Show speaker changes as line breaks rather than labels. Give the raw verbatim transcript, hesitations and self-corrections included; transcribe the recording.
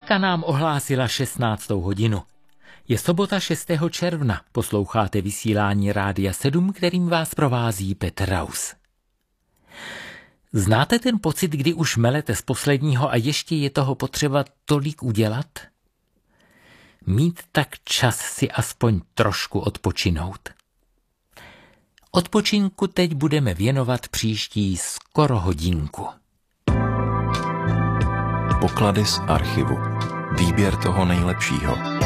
Bublika nám ohlásila šestnáctou hodinu. Je sobota šestého června, posloucháte vysílání Rádia sedm, kterým vás provází Petr Raus. Znáte ten pocit, kdy už melete z posledního a ještě je toho potřeba tolik udělat? Mít tak čas si aspoň trošku odpočinout. Odpočinku teď budeme věnovat příští skoro hodinku.
Poklady z archivu. Výběr toho nejlepšího.